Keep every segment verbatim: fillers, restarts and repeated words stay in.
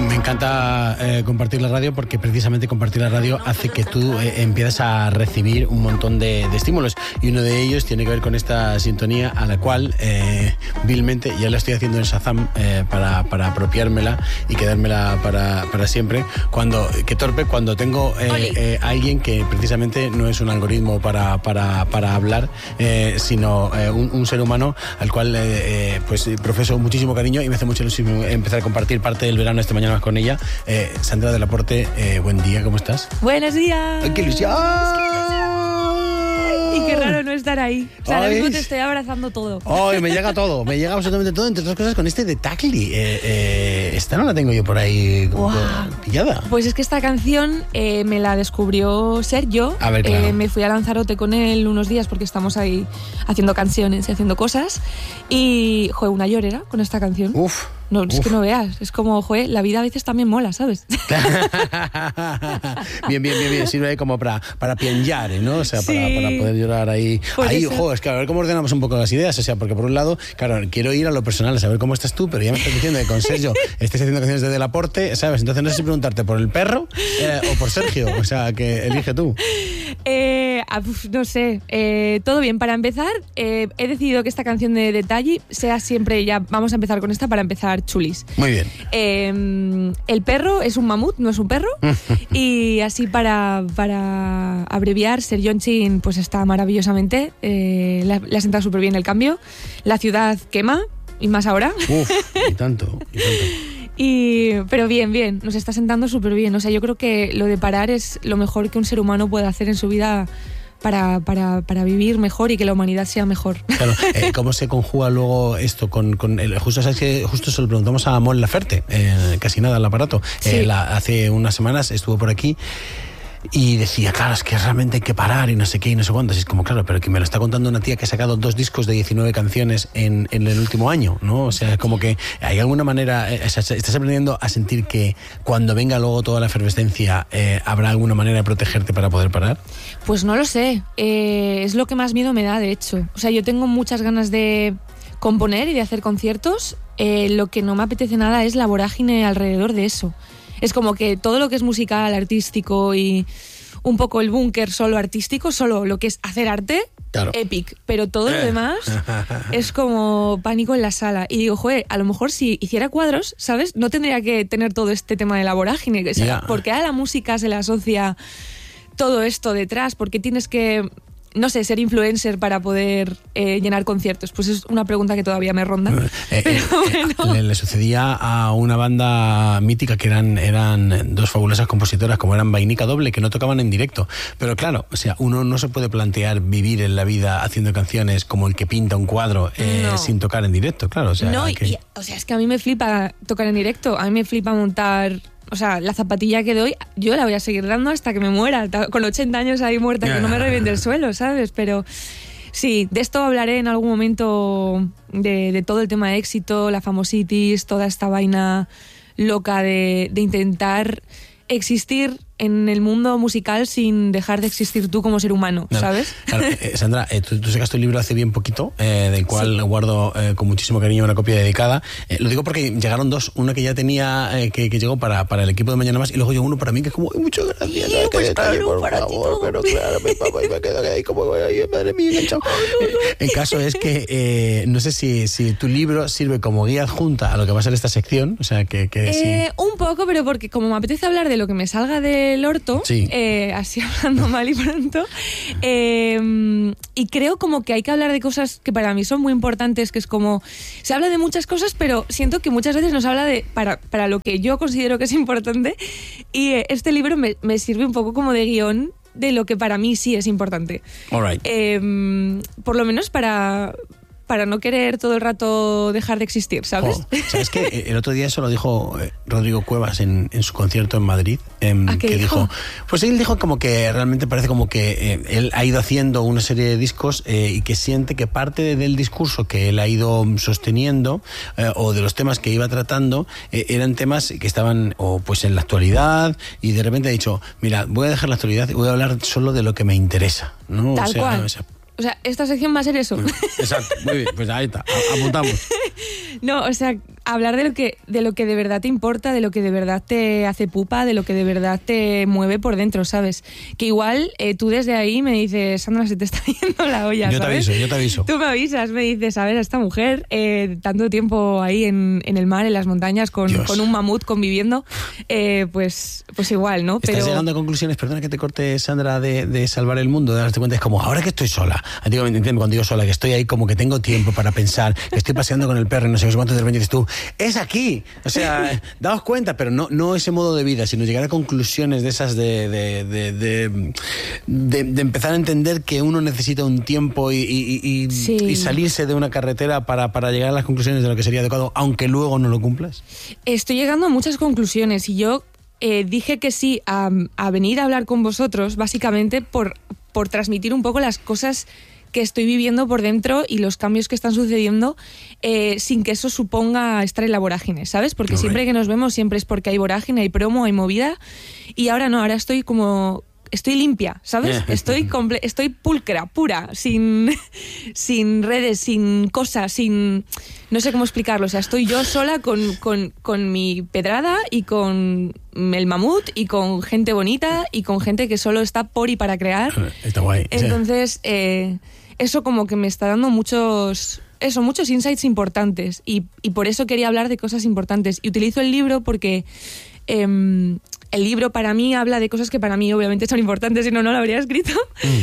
Me encanta eh, compartir la radio porque precisamente compartir la radio hace que tú eh, empieces a recibir un montón de, de estímulos, y uno de ellos tiene que ver con esta sintonía a la cual eh, vilmente ya la estoy haciendo en Shazam eh, para, para apropiármela y quedármela para, para siempre. Cuando, qué torpe cuando tengo eh, eh, alguien que precisamente no es un algoritmo para, para, para hablar, eh, sino eh, un, un ser humano al cual eh, eh, pues profeso muchísimo cariño y me hace mucha ilusión empezar a compartir parte del verano esta mañana con ella. eh, Sandra del Aporte, eh, buen día, ¿cómo estás? Buenos días. ¡Ay, qué ilusión! Y qué raro no estar ahí. O sea, ahora Ay, mismo te estoy abrazando todo. Ay, me llega todo, me llega absolutamente todo, entre otras cosas con este de Tacli. Eh, eh, esta no la tengo yo por ahí Wow. pillada. Pues es que esta canción eh, me la descubrió Sergio. A ver, claro. Eh, me fui a Lanzarote con él unos días porque estamos ahí haciendo canciones y haciendo cosas. Y, joder, una llorera con esta canción. Uf. No, es Uf. que no veas. Es como, joder, la vida a veces también mola, ¿sabes? Bien, bien, bien, bien. Sirve como para, para pienllar, ¿no? O sea, para, Sí. para poder llorar ahí. Pues ahí, eso. jo, es que a ver cómo ordenamos un poco las ideas. O sea, porque por un lado, claro, quiero ir a lo personal, a saber cómo estás tú, pero ya me estás diciendo que con Sergio estés haciendo canciones desde el aporte, ¿sabes? Entonces no sé si preguntarte por el perro eh, o por Sergio. O sea, que elige tú. Eh, ah, uf, no sé, eh, todo bien. Para empezar, eh, he decidido que esta canción de Detalle sea siempre, ya vamos a empezar con esta para empezar chulis. Muy bien. Eh, el perro es un mamut, no es un perro. Y así para, para abreviar, Sergio Chin pues está maravillosamente, eh, le, ha- le ha sentado súper bien el cambio. La ciudad quema, y más ahora. Uf, y tanto, y tanto. Y, pero bien, bien, nos está sentando súper bien. O sea, yo creo que lo de parar es lo mejor que un ser humano puede hacer en su vida para, para, para vivir mejor y que la humanidad sea mejor. Claro, eh, ¿cómo se conjuga luego esto con, con el, justo sabes que justo se lo preguntamos a Mon Laferte, eh, casi nada al aparato. Sí. Eh, la, hace unas semanas estuvo por aquí y decía, claro, es que realmente hay que parar y no sé qué y no sé cuántos. Y es como, claro, pero que me lo está contando una tía que ha sacado dos discos de diecinueve canciones en, en el último año, ¿no? O sea, es como que hay alguna manera, eh, o sea, estás aprendiendo a sentir que cuando venga luego toda la efervescencia, eh, ¿habrá alguna manera de protegerte para poder parar? Pues no lo sé, eh, es lo que más miedo me da, de hecho. O sea, yo tengo muchas ganas de componer y de hacer conciertos. Eh, lo que no me apetece nada es la vorágine alrededor de eso. Es como que todo lo que es musical, artístico y un poco el búnker solo artístico, solo lo que es hacer arte, Claro. epic. Pero todo lo demás es como pánico en la sala. Y digo, joder, a lo mejor si hiciera cuadros, ¿sabes? No tendría que tener todo este tema de la vorágine. O sea, Ya. porque a la música se le asocia todo esto detrás, porque tienes que, no sé, ser influencer para poder eh, llenar conciertos. Pues es una pregunta que todavía me ronda. Eh, Pero eh, bueno. le, le sucedía a una banda mítica que eran, eran dos fabulosas compositoras como eran Vainica Doble, que no tocaban en directo. Pero claro, o sea, uno no se puede plantear vivir en la vida haciendo canciones como el que pinta un cuadro eh, No. sin tocar en directo, claro. O sea, No, hay y, que- y- o sea, es que a mí me flipa tocar en directo, a mí me flipa montar, o sea, la zapatilla que doy, yo la voy a seguir dando hasta que me muera, ta- con ochenta años ahí muerta, que no me reviente el suelo, ¿sabes? Pero sí, de esto hablaré en algún momento, de, de todo el tema de éxito, la famositis, toda esta vaina loca de, de intentar existir en el mundo musical sin dejar de existir tú como ser humano, Claro, ¿sabes? claro. Eh, Sandra, eh, tú, tú sacaste un libro hace bien poquito, eh, del cual Sí. guardo eh, con muchísimo cariño una copia dedicada. Eh, lo digo porque llegaron dos, una que ya tenía, eh, que, que llegó para, para el equipo de Mañana Más, y luego llegó uno para mí que es como, ¡ay, muchas gracias! Sí, qué pues detalle, claro, por para ti favor, todo. pero claro, mi papá, y me quedo ahí como, ay, madre mía, enganchado. Eh, El caso es que eh, no sé si, si tu libro sirve como guía adjunta a lo que va a ser esta sección, o sea, que, que Eh, sí. un poco, pero porque como me apetece hablar de lo que me salga del orto, Sí. eh, así hablando mal y pronto, eh, y creo como que hay que hablar de cosas que para mí son muy importantes, que es como, se habla de muchas cosas, pero siento que muchas veces nos habla de, para, para lo que yo considero que es importante, y eh, este libro me, me sirve un poco como de guión de lo que para mí sí es importante. All right. Eh, por lo menos para... para no querer todo el rato dejar de existir, ¿sabes? Jo, ¿sabes qué? El otro día eso lo dijo eh, Rodrigo Cuevas en, en su concierto en Madrid. em, ¿Ah, qué que dijo? Pues él dijo como que realmente parece como que eh, él ha ido haciendo una serie de discos eh, y que siente que parte del discurso que él ha ido sosteniendo eh, o de los temas que iba tratando eh, eran temas que estaban o pues en la actualidad, y de repente ha dicho, mira, voy a dejar la actualidad y voy a hablar solo de lo que me interesa, ¿no? Tal o sea, cual. o sea, O sea, esta sección va a ser eso. exacto, muy bien, pues ahí está, a- apuntamos. No, o sea, hablar de lo que de lo que de verdad te importa, de lo que de verdad te hace pupa, de lo que de verdad te mueve por dentro, ¿sabes? Que igual eh, tú desde ahí me dices, Sandra, se te está yendo la olla, yo ¿sabes? Yo te aviso, yo te aviso. Tú me avisas, me dices, a ver, a esta mujer, eh, tanto tiempo ahí en, en el mar, en las montañas, con, con un mamut conviviendo, eh, pues, pues igual, ¿no? Estás Pero... llegando a conclusiones, perdona que te corte, Sandra, de, de salvar el mundo, de darte cuenta, es como, ahora que estoy sola, antiguamente, cuando digo sola, que estoy ahí como que tengo tiempo para pensar, que estoy paseando con el perro y no sé cuánto, de repente dices tú, es aquí, o sea, daos cuenta, pero no, no ese modo de vida, sino llegar a conclusiones de esas de, de, de, de, de, de empezar a entender que uno necesita un tiempo y, y, y, sí. y salirse de una carretera para, para llegar a las conclusiones de lo que sería adecuado, aunque luego no lo cumplas. Estoy llegando a muchas conclusiones y yo eh, dije que sí a, a venir a hablar con vosotros, básicamente por, por transmitir un poco las cosas que estoy viviendo por dentro y los cambios que están sucediendo eh, sin que eso suponga estar en la vorágine, ¿sabes? Porque okay. siempre que nos vemos siempre es porque hay vorágine, hay promo, hay movida y ahora no, ahora estoy como... Estoy limpia, ¿sabes? Estoy comple- estoy pulcra, pura, sin, sin redes, sin cosas, sin... No sé cómo explicarlo. O sea, estoy yo sola con, con, con mi pedrada y con el mamut y con gente bonita y con gente que solo está por y para crear. Está guay. Entonces, eh, eso como que me está dando muchos... Eso, muchos insights importantes. Y, y por eso quería hablar de cosas importantes. Y utilizo el libro porque... Eh, el libro para mí habla de cosas que para mí obviamente son importantes, si no, no lo habría escrito. Mm.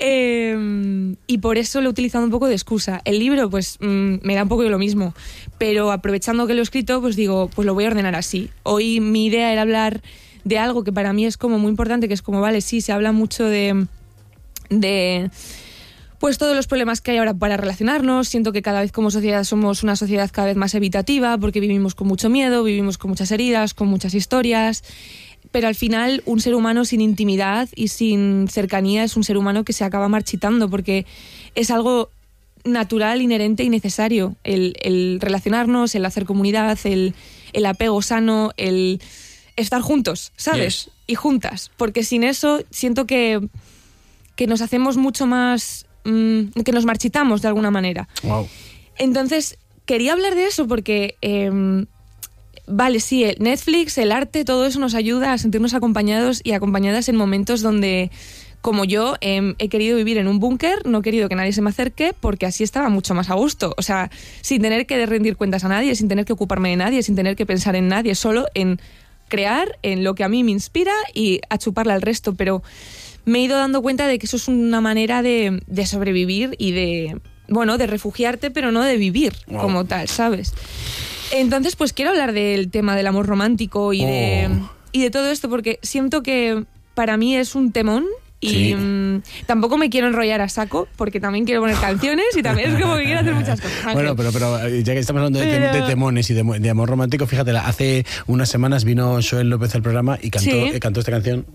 Eh, y por eso lo he utilizado un poco de excusa. El libro, pues, mm, me da un poco de lo mismo. Pero aprovechando que lo he escrito, pues digo, pues lo voy a ordenar así. Hoy mi idea era hablar de algo que para mí es como muy importante, que es como, vale, sí, se habla mucho de... de pues todos los problemas que hay ahora para relacionarnos. Siento que cada vez como sociedad somos una sociedad cada vez más evitativa, porque vivimos con mucho miedo, vivimos con muchas heridas, con muchas historias... Pero al final un ser humano sin intimidad y sin cercanía es un ser humano que se acaba marchitando porque es algo natural, inherente y necesario. El, el relacionarnos, el hacer comunidad, el, el apego sano, el estar juntos, ¿sabes? Yes. Y juntas. Porque sin eso siento que, que nos hacemos mucho más... Mmm, que nos marchitamos de alguna manera. Wow. Entonces, quería hablar de eso porque... Eh, Vale, sí, el Netflix, el arte, todo eso nos ayuda a sentirnos acompañados y acompañadas en momentos donde, como yo, eh, he querido vivir en un búnker, no he querido que nadie se me acerque porque así estaba mucho más a gusto. O sea, sin tener que rendir cuentas a nadie, sin tener que ocuparme de nadie, sin tener que pensar en nadie, solo en crear, en lo que a mí me inspira y a chuparle al resto. Pero me he ido dando cuenta de que eso es una manera de, de sobrevivir y de, bueno, de refugiarte, pero no de vivir wow. como tal, ¿sabes? Entonces, pues quiero hablar del tema del amor romántico y, oh. de, y de todo esto, porque siento que para mí es un temón y sí. mmm, tampoco me quiero enrollar a saco, porque también quiero poner canciones y también es como que quiero hacer muchas cosas. Bueno, pero, pero ya que estamos hablando pero... de, de temones y de, de amor romántico, fíjate, hace unas semanas vino Joel López al programa y cantó, ¿sí? eh, cantó esta canción.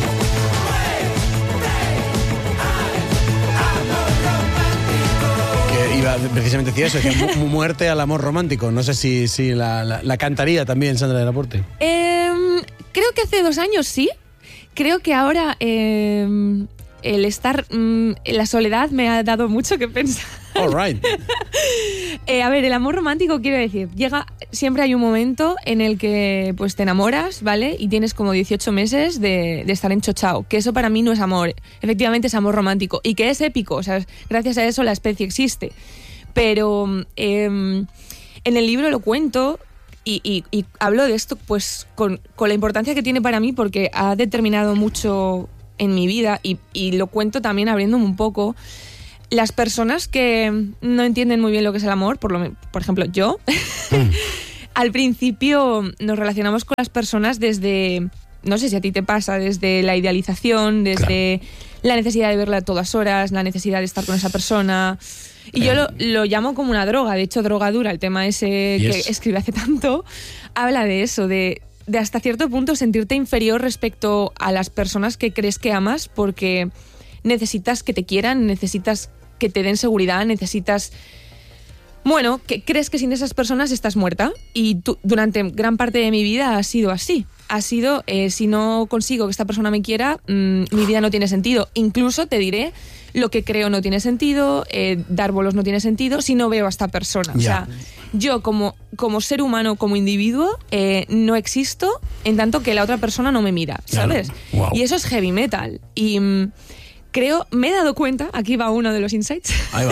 Precisamente decía eso, decía mu- muerte al amor romántico. No sé si, si la, la, la cantaría también Sandra del Aporte. Eh, creo que hace dos años sí. Creo que ahora eh, el estar mm, en la soledad me ha dado mucho que pensar. All right. eh, a ver, el amor romántico, quiero decir, llega, siempre hay un momento en el que pues te enamoras, ¿vale? Y tienes como dieciocho meses de, de estar enchochao, que eso para mí no es amor, efectivamente es amor romántico y que es épico, o sea, gracias a eso la especie existe. Pero eh, en el libro lo cuento y, y, y hablo de esto pues con, con la importancia que tiene para mí porque ha determinado mucho en mi vida y, y lo cuento también abriéndome un poco. Las personas que no entienden muy bien lo que es el amor, por, lo, por ejemplo yo, mm. al principio nos relacionamos con las personas desde, no sé si a ti te pasa, desde la idealización, desde claro. la necesidad de verla a todas horas, la necesidad de estar con esa persona... Y yo lo, lo llamo como una droga, de hecho Drogadura, el tema ese yes. que escribe hace tanto, habla de eso, de, de hasta cierto punto sentirte inferior respecto a las personas que crees que amas porque necesitas que te quieran, necesitas que te den seguridad, necesitas... Bueno, que crees que sin esas personas estás muerta y tú, durante gran parte de mi vida ha sido así. Ha sido, eh, si no consigo que esta persona me quiera, mmm, mi vida no tiene sentido. Incluso te diré, lo que creo no tiene sentido, eh, dar bolos no tiene sentido si no veo a esta persona. Yeah. O sea, yo como, como ser humano, como individuo, eh, no existo en tanto que la otra persona no me mira, ¿sabes? Claro. Wow. Y eso es heavy metal. Y mm, creo, me he dado cuenta, aquí va uno de los insights, Ahí va.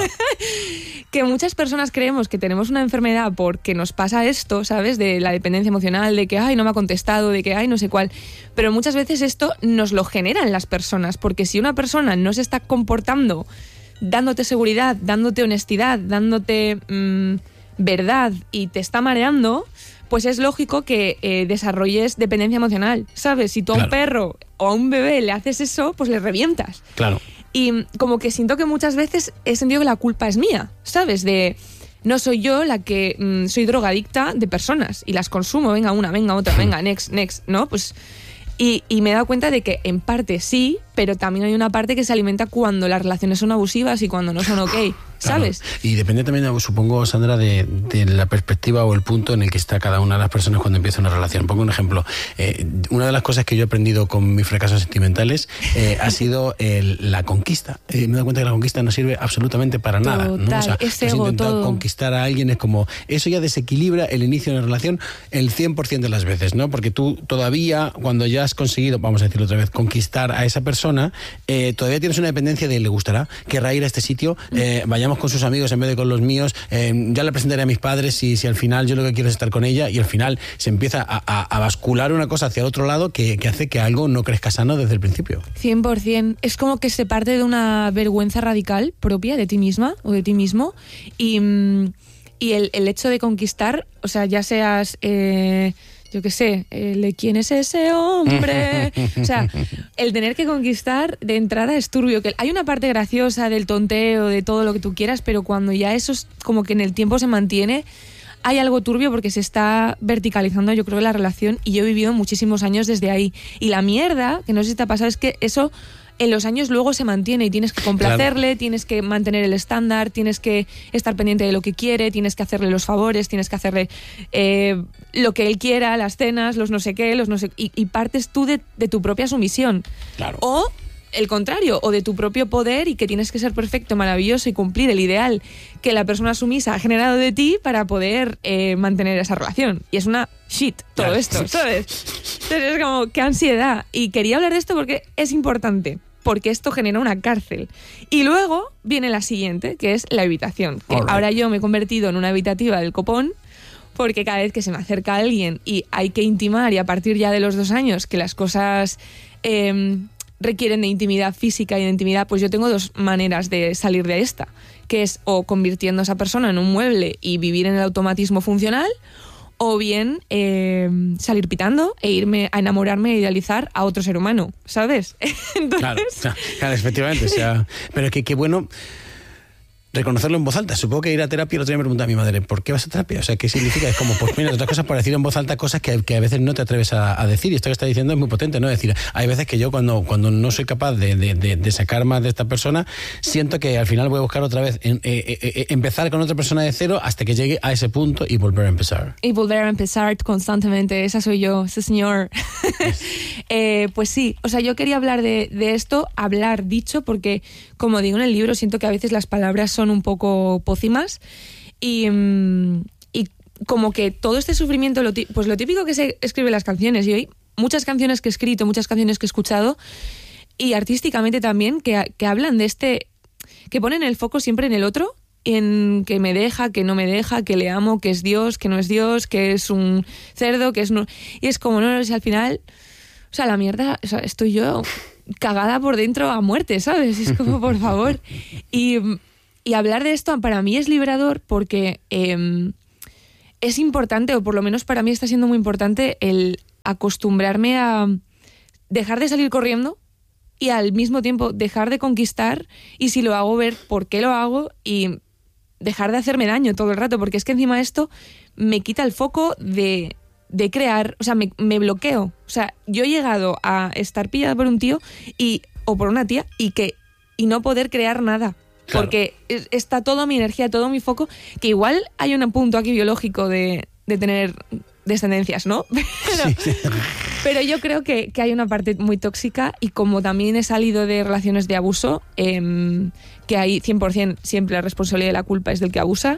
que muchas personas creemos que tenemos una enfermedad porque nos pasa esto, ¿sabes? De la dependencia emocional, de que, ay, no me ha contestado, de que, ay, no sé cuál. Pero muchas veces esto nos lo generan las personas, porque si una persona no se está comportando dándote seguridad, dándote honestidad, dándote mmm, verdad y te está mareando, pues es lógico que eh, desarrolles dependencia emocional, ¿sabes? Si tú a Claro. un perro o a un bebé le haces eso, pues le revientas. Claro. Y como que siento que muchas veces he sentido que la culpa es mía, ¿sabes? De no soy yo la que mmm, soy drogadicta de personas y las consumo, venga una, venga otra, venga, next, next, ¿no? Pues y, y me he dado cuenta de que en parte sí, pero también hay una parte que se alimenta cuando las relaciones son abusivas y cuando no son ok, ¿sabes? Claro. Y depende también, supongo, Sandra, de, de la perspectiva o el punto en el que está cada una de las personas cuando empieza una relación. Pongo un ejemplo. Eh, una de las cosas que yo he aprendido con mis fracasos sentimentales eh, ha sido el, la conquista. Eh, me he dado cuenta que la conquista no sirve absolutamente para nada, ¿no? Total, O sea, es has ego, intentado todo. conquistar a alguien, es como, eso ya desequilibra el inicio de una relación el cien por ciento de las veces, ¿no? Porque tú todavía, cuando ya has conseguido, vamos a decirlo otra vez, conquistar a esa persona, eh, todavía tienes una dependencia de le gustará, querrá ir a este sitio, eh, vayamos con sus amigos en vez de con los míos, eh, ya le presentaré a mis padres si, si al final yo lo que quiero es estar con ella, y al final se empieza a, a, a bascular una cosa hacia otro lado que, que hace que algo no crezca sano desde el principio. cien por ciento. Es como que se parte de una vergüenza radical propia de ti misma o de ti mismo y, y el, el hecho de conquistar, o sea, ya seas... Eh, yo qué sé, el de quién es ese hombre. O sea, el tener que conquistar de entrada es turbio. Que hay una parte graciosa del tonteo, de todo lo que tú quieras, pero cuando ya eso es como que en el tiempo se mantiene, hay algo turbio porque se está verticalizando, yo creo, la relación, y yo he vivido muchísimos años desde ahí. Y la mierda, que no sé si te ha pasado, es que eso en los años luego se mantiene y tienes que complacerle, claro. Tienes que mantener el estándar, tienes que estar pendiente de lo que quiere, tienes que hacerle los favores, tienes que hacerle eh, lo que él quiera, las cenas, los no sé qué, los no sé y, y partes tú de, de tu propia sumisión. Claro. O el contrario, o de tu propio poder y que tienes que ser perfecto, maravilloso y cumplir el ideal que la persona sumisa ha generado de ti para poder eh, mantener esa relación. Y es una shit todo claro. esto, ¿sabes? Entonces es como, qué ansiedad. Y quería hablar de esto porque es importante, porque esto genera una cárcel. Y luego viene la siguiente, que es la evitación. Que right. Ahora yo me he convertido en una evitativa del copón, porque cada vez que se me acerca alguien y hay que intimar, y a partir ya de los dos años que las cosas... Eh, requieren de intimidad física y de intimidad, pues yo tengo dos maneras de salir de esta, que es o convirtiendo a esa persona en un mueble y vivir en el automatismo funcional, o bien eh, salir pitando e irme a enamorarme e idealizar a otro ser humano, ¿sabes? Entonces... Claro, claro, claro, efectivamente, o sea, pero que qué bueno reconocerlo en voz alta. Supongo que ir a terapia, el otro día me preguntaba a mi madre, ¿por qué vas a terapia? O sea, ¿qué significa? Es como, pues mira, otras cosas para decir en voz alta cosas que, que a veces no te atreves a, a decir, y esto que está diciendo es muy potente, ¿no? Es decir, hay veces que yo cuando, cuando no soy capaz de, de, de, de sacar más de esta persona, siento que al final voy a buscar otra vez, en, eh, eh, empezar con otra persona de cero hasta que llegue a ese punto y volver a empezar. Y volver a empezar constantemente, esa soy yo, ese señor. Yes. eh, pues sí, o sea, yo quería hablar de, de esto, hablar dicho, porque como digo en el libro, siento que a veces las palabras son un poco pócimas y, y como que todo este sufrimiento, lo, pues lo típico que se escribe en las canciones, y hoy muchas canciones que he escrito, muchas canciones que he escuchado y artísticamente también, que, que hablan de este, que ponen el foco siempre en el otro, en que me deja, que no me deja, que le amo, que es Dios, que no es Dios, que es un cerdo, que es no, y es como, no, no, si al final, o sea, la mierda, o sea, estoy yo cagada por dentro a muerte, ¿sabes? Es como, por favor. Y, y hablar de esto para mí es liberador porque eh, es importante, o por lo menos para mí está siendo muy importante, el acostumbrarme a dejar de salir corriendo y al mismo tiempo dejar de conquistar, y si lo hago, ver por qué lo hago y dejar de hacerme daño todo el rato, porque es que encima esto me quita el foco de... de crear, o sea, me, me bloqueo. O sea, yo he llegado a estar pillada por un tío y o por una tía y que y no poder crear nada. Claro. Porque está toda mi energía, todo mi foco, que igual hay un punto aquí biológico de, de tener descendencias, ¿no? Pero, sí, sí. pero yo creo que, que hay una parte muy tóxica, y como también he salido de relaciones de abuso, eh, que hay cien por ciento siempre la responsabilidad de la culpa es del que abusa,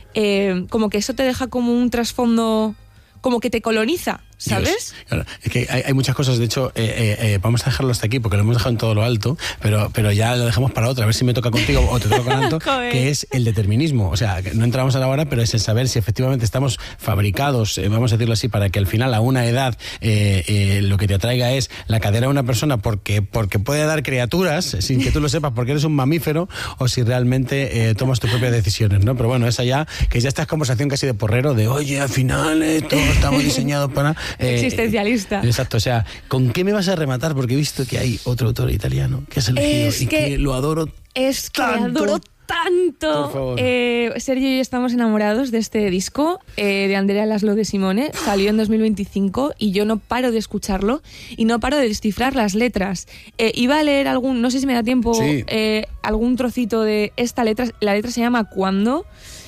eh, como que eso te deja como un trasfondo, como que te coloniza, ¿sabes? Dios, claro, es que hay, hay muchas cosas, de hecho, eh, eh, eh, vamos a dejarlo hasta aquí porque lo hemos dejado en todo lo alto, pero, pero ya lo dejamos para otra, a ver si me toca contigo o te toca con Anto, que es el determinismo. O sea, no entramos a la hora, pero es el saber si efectivamente estamos fabricados, eh, vamos a decirlo así, para que al final a una edad eh, eh, lo que te atraiga es la cadera de una persona porque, porque puede dar criaturas sin que tú lo sepas porque eres un mamífero, o si realmente eh, tomas tus propias decisiones, ¿no? Pero bueno, esa ya, que ya esta es conversación casi de porrero, de oye, al final eh, todos estamos diseñados para... Eh, Existencialista. Exacto, o sea, ¿con qué me vas a rematar? Porque he visto que hay otro autor italiano que has elegido es y que, que lo adoro Es que tanto. adoro tanto. Por favor. Eh, Sergio y yo estamos enamorados de este disco eh, de Andrea Laszlo de Simone. Salió en dos mil veinticinco y yo no paro de escucharlo y no paro de descifrar las letras. Eh, iba a leer algún, no sé si me da tiempo, sí. eh, algún trocito de esta letra. La letra se llama Cuando.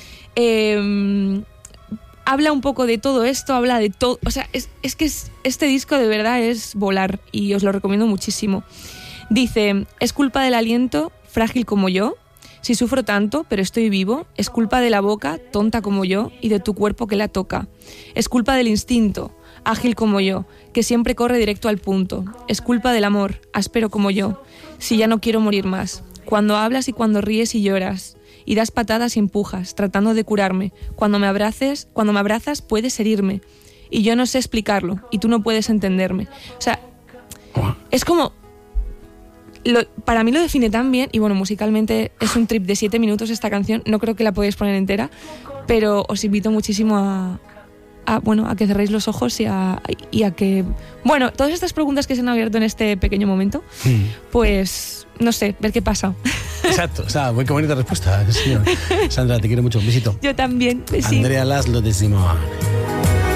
Eh, habla un poco de todo esto, habla de todo, o sea, es, es que es, este disco de verdad es volar y os lo recomiendo muchísimo. Dice, es culpa del aliento, frágil como yo, si sufro tanto, pero estoy vivo, es culpa de la boca, tonta como yo, y de tu cuerpo que la toca. Es culpa del instinto, ágil como yo, que siempre corre directo al punto. Es culpa del amor, áspero como yo, si ya no quiero morir más. Cuando hablas y cuando ríes y lloras, y das patadas y empujas, tratando de curarme. Cuando me abraces, cuando me abrazas puedes herirme. Y yo no sé explicarlo, y tú no puedes entenderme. O sea, es como... Lo, para mí lo define tan bien, y bueno, musicalmente es un trip de siete minutos esta canción, no creo que la podáis poner entera, pero os invito muchísimo a, a, bueno, a que cerréis los ojos y a, y a que... Bueno, todas estas preguntas que se han abierto en este pequeño momento, mm. pues, no sé, ver qué pasa. Exacto, o sea, qué bonita respuesta, señor. Sandra, te quiero mucho, un besito. Yo también, besito. Andrea Laszlo de Simone.